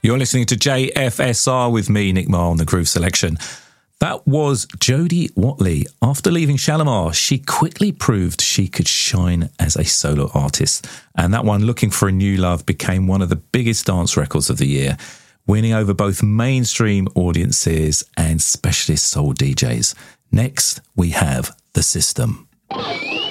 You're listening to JFSR with me, Nick Marr, on the Groove Selection. That was Jodie Watley. After leaving Shalimar, she quickly proved she could shine as a solo artist. And that one, Looking for a New Love, became one of the biggest dance records of the year, winning over both mainstream audiences and specialist soul DJs. Next, we have The System.